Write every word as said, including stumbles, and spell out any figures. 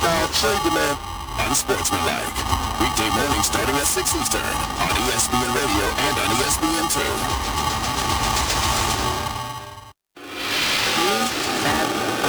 style trade man. Unsportsmanlike. Weekday morning starting at six Eastern on E S P N Radio and on E S P N two.